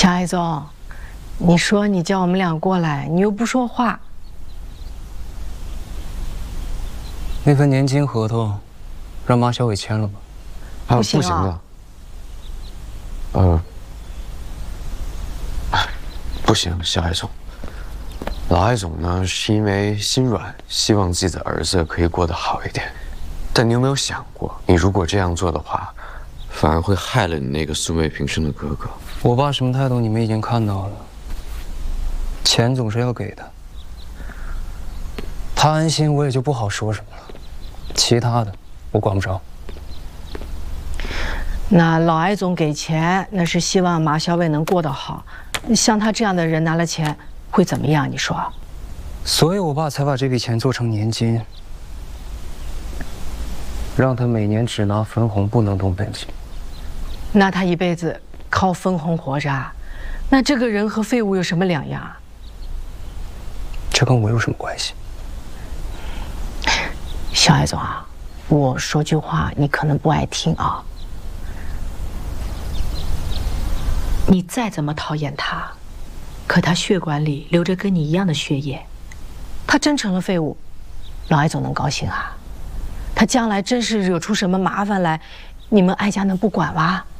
小艾总，你说你叫我们俩过来，你又不说话。 那份年金合同，让马小伟签了吧？ 不行了。不行，小艾总。老艾总呢，是因为心软，希望自己的儿子可以过得好一点。但你有没有想过，你如果这样做的话，反而会害了你那个素昧平生的哥哥？ 我爸什么态度，你们已经看到了。钱总是要给的，他安心，我也就不好说什么了。其他的，我管不着。 那老艾总给钱，那是希望马小伟能过得好。像他这样的人拿了钱会怎么样？你说？ 所以我爸才把这笔钱做成年金，让他每年只拿分红，不能动本金。 那他一辈子靠分红活着啊？那这个人和废物有什么两样啊？ 这跟我有什么关系？ 小艾总啊，我说句话你可能不爱听啊。你再怎么讨厌他，可他血管里流着跟你一样的血液，他真成了废物，老艾总能高兴啊？他将来真是惹出什么麻烦来，你们艾家能不管哇？